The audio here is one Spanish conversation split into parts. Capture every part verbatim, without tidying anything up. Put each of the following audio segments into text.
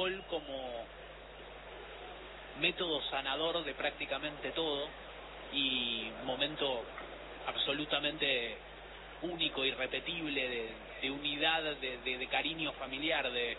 gol como método sanador de prácticamente todo y momento absolutamente único, irrepetible, de, de unidad, de, de, de cariño familiar, de,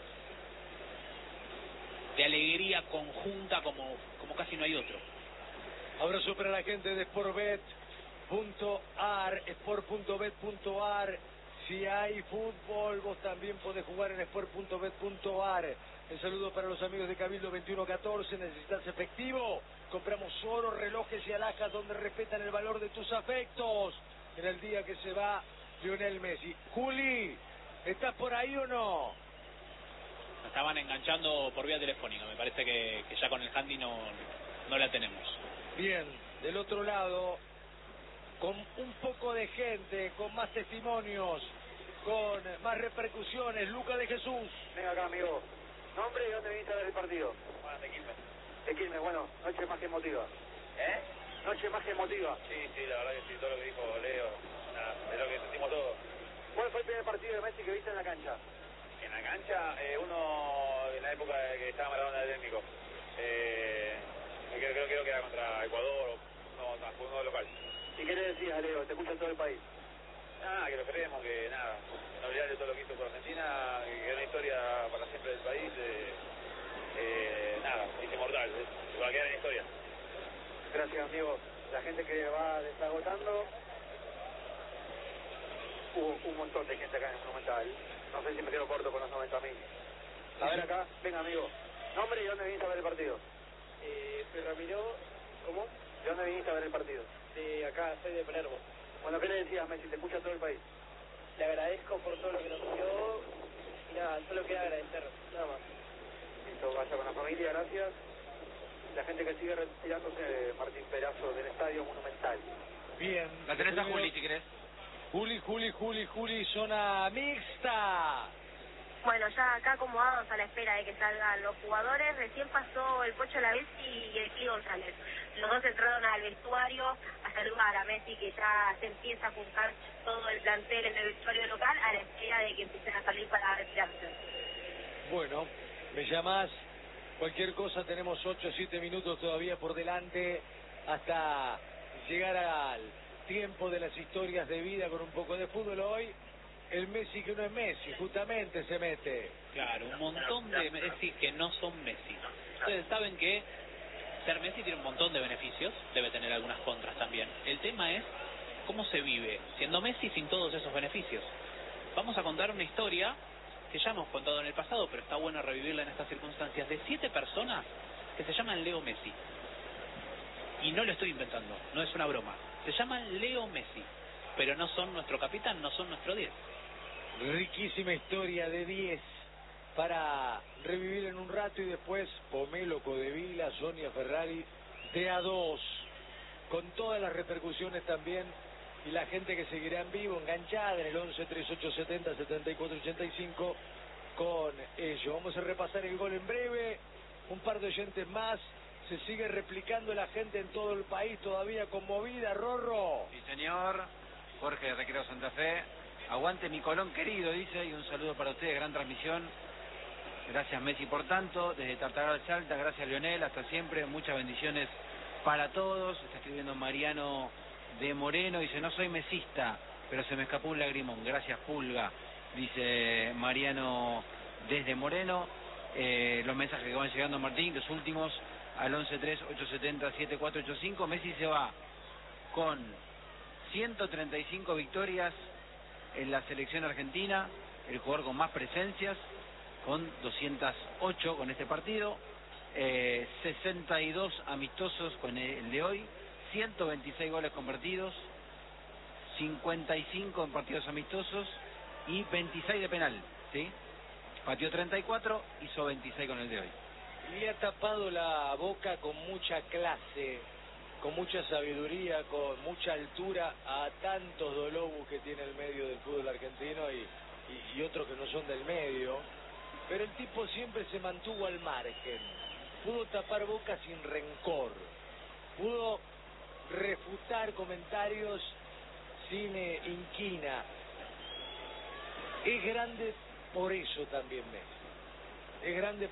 de alegría conjunta como, como casi no hay otro. Abrazo para la gente de sportbet punto ar, sport punto bet punto ar. Si hay fútbol, vos también podés jugar en sport punto bet punto ar. Un saludo para los amigos de Cabildo veintiuno catorce. ¿Necesitas efectivo? Compramos oro, relojes y alhajas donde respetan el valor de tus afectos. En el día que se va Lionel Messi. Juli, ¿estás por ahí o no? Me estaban enganchando por vía telefónica. Me parece que, que ya con el handy no, no la tenemos. Bien, del otro lado, con un poco de gente, con más testimonios, con más repercusiones, Luca de Jesús. Venga acá, amigo. ¿Nombre y dónde viniste a ver el partido? Bueno, de Quilmes. De Quilmes, bueno, noche más que emotiva. ¿Eh? Noche más que emotiva. Sí, sí, la verdad que sí, todo lo que dijo Leo, nada, es lo que sentimos todos. ¿Cuál fue el primer partido de Messi que viste en la cancha? En la cancha, eh, uno en la época de que estaba Maradona de técnico. Eh, creo, creo, creo que era contra Ecuador, o no, no, fue uno local. ¿Y qué le decías, Leo? Te escucha todo el país. Nada, que lo esperemos, que nada, no olvidar de todo lo que hizo por Argentina, que es una historia para siempre del país, eh, eh, nada, es inmortal, se va a quedar en historia. Gracias, amigo. La gente que va desagotando, hubo un montón de gente acá en el Monumental. No sé si me quedo corto con los noventa mil. A ver acá, venga, amigo. ¿Nombre y dónde viniste a ver el partido? Eh, soy Ramiro. ¿Cómo? ¿De dónde viniste a ver el partido? De acá, soy de Palermo. Bueno, ¿qué le decías, Messi? Te escucha todo el país. Le agradezco por todo lo que nos dio y nada, solo queda agradecer, nada más. Listo, vaya con la familia, gracias. La gente que sigue retirándose, Martín Perazo, del Estadio Monumental. Bien. La tenés a Juli, si querés. Juli, Juli, Juli, Juli, zona mixta. Bueno, ya acá acomodados a la espera de que salgan los jugadores. Recién pasó el Pocho Lavezzi y el Kid González. Los dos entraron al vestuario a saludar a Messi, que ya se empieza a juntar todo el plantel en el vestuario local a la espera de que empiecen a salir para retirarse. Bueno, me llamás, cualquier cosa, tenemos ocho o siete minutos todavía por delante hasta llegar al tiempo de las historias de vida con un poco de fútbol. Hoy el Messi que no es Messi, justamente se mete. Claro, un montón de Messi que no son Messi. Ustedes saben que ser Messi tiene un montón de beneficios, debe tener algunas contras también. El tema es cómo se vive siendo Messi sin todos esos beneficios. Vamos a contar una historia que ya hemos contado en el pasado, pero está bueno revivirla en estas circunstancias, de siete personas que se llaman Leo Messi. Y no lo estoy inventando, no es una broma. Se llaman Leo Messi, pero no son nuestro capitán, no son nuestro diez. Riquísima historia de diez para revivir en un rato, y después Pomelo Codevila, Sonia Ferrari de a dos, con todas las repercusiones también, y la gente que seguirá en vivo, enganchada en el once treinta y ocho setenta setenta y cuatro ochenta y cinco con ello. Vamos a repasar el gol en breve, un par de oyentes más, se sigue replicando la gente en todo el país, todavía conmovida, Rorro. Sí, señor. Jorge de Recreo Santa Fe. Aguante mi Colón querido, dice, y un saludo para ustedes, gran transmisión. Gracias, Messi, por tanto. Desde Tartagal Salta, gracias, Lionel, hasta siempre. Muchas bendiciones para todos. Está escribiendo Mariano de Moreno, dice, no soy mesista, pero se me escapó un lagrimón. Gracias, Pulga, dice Mariano desde Moreno. Eh, los mensajes que van llegando, Martín, los últimos, al once tres ocho setenta siete cuatro ocho cinco. Messi se va con ciento treinta y cinco victorias en la selección argentina, el jugador con más presencias, con doscientas ocho con este partido, eh, sesenta y dos amistosos con el de hoy, ciento veintiséis goles convertidos, cincuenta y cinco en partidos amistosos y veintiséis de penal, ¿sí? Pateó treinta y cuatro, hizo veintiséis con el de hoy. Le ha tapado la boca con mucha clase, con mucha sabiduría, con mucha altura a tantos dolobus que tiene el medio del fútbol argentino y, y, y otros que no son del medio, pero el tipo siempre se mantuvo al margen, pudo tapar boca sin rencor, pudo refutar comentarios sin eh, inquina. Es grande por eso también Messi, es grande